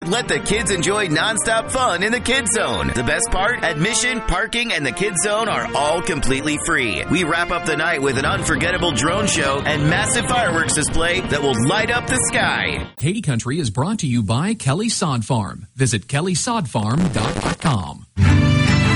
Let the kids enjoy nonstop fun in the Kids Zone. The best part? Admission, parking, and the Kids Zone are all completely free. We wrap up the night with an unforgettable drone show and massive fireworks display that will light up the sky. Haiti Country is brought to you by Kelly Sod Farm. Visit kellysodfarm.com.